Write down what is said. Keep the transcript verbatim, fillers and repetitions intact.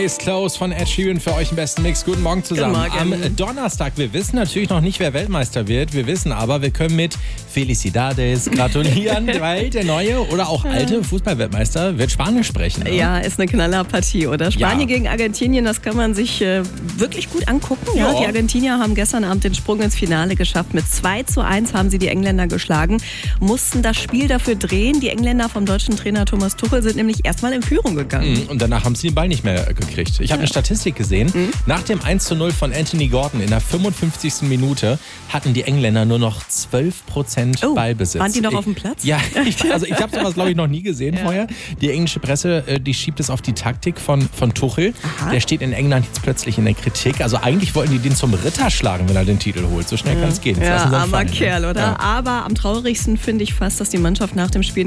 Eyes Closed von Ed Sheeran für euch im besten Mix. Guten Morgen zusammen. Guten Morgen. Am Donnerstag, wir wissen natürlich noch nicht, wer Weltmeister wird. Wir wissen aber, wir können mit Felicidades gratulieren, weil der neue oder auch alte Fußballweltmeister wird Spanisch sprechen. Ne? Ja, ist eine Knallerpartie, oder? Spanien Ja. gegen Argentinien, das kann man sich äh, wirklich gut angucken. Ja. Ja. Die Argentinier haben gestern Abend den Sprung ins Finale geschafft. Mit zwei zu eins haben sie die Engländer geschlagen, mussten das Spiel dafür drehen. Die Engländer vom deutschen Trainer Thomas Tuchel sind nämlich erstmal in Führung gegangen. Und danach haben sie den Ball nicht mehr gekriegt. Ich habe eine Statistik gesehen. Mhm. Nach dem eins zu null von Anthony Gordon in der fünfundfünfzigsten Minute hatten die Engländer nur noch zwölf Prozent Oh, Ballbesitz. waren die noch Ich- auf dem Platz? Ja, ich, also ich habe sowas, glaube ich, noch nie gesehen vorher. Die englische Presse, äh, die schiebt es auf die Taktik von, von Tuchel. Aha. Der steht in England jetzt plötzlich in der Kritik. Also eigentlich wollten die den zum Ritter schlagen, wenn er den Titel holt. So schnell kann es gehen. Jetzt Ja, lassen sie ihn armer fallen, ne? Kerl, oder? Ja. Aber am traurigsten finde ich fast, dass die Mannschaft nach dem Spiel